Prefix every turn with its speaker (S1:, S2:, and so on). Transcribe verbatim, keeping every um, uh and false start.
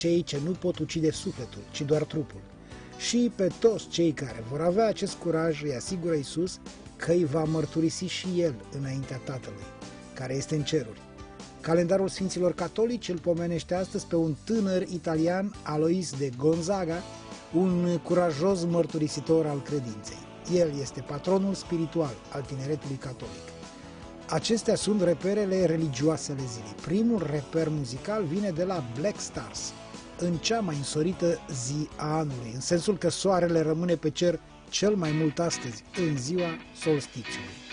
S1: cei ce nu pot ucide sufletul, ci doar trupul. Și pe toți cei care vor avea acest curaj îi asigură Iisus că îi va mărturisi și El înaintea Tatălui, care este în ceruri. Calendarul Sfinților Catolici îl pomenește astăzi pe un tânăr italian, Alois de Gonzaga, un curajos mărturisitor al credinței. El este patronul spiritual al tineretului catolic. Acestea sunt reperele religioase ale zilei. Primul reper muzical vine de la Black Stars, în cea mai însorită zi a anului, în sensul că soarele rămâne pe cer cel mai mult astăzi, în ziua solstițiului.